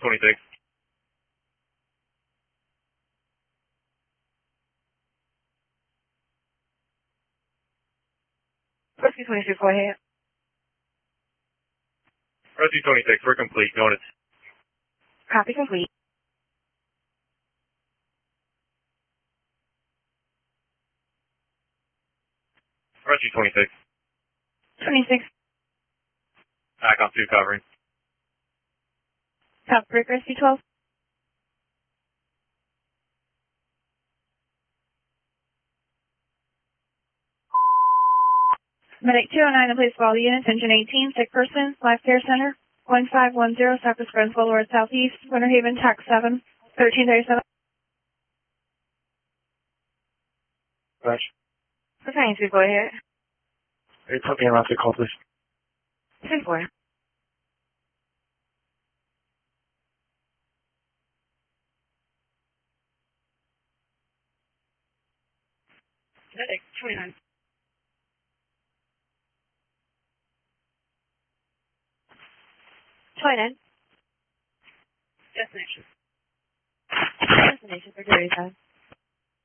26. Rescue 26, go ahead. Rescue 26, we're complete. Noted. Copy complete. Rescue 26. 26. TACOM 2 covering. Top break, Rescue 12. Medic 209, the place of all the units, engine 18, sick person, life care center, 1510, Southwest Grand Boulevard Southeast, Winter Haven, TAC 7, 1337. Rush. Okay, so go ahead. Hey, put me around to call, please. 10-4. Medic 29. Destination. Destination for jury time.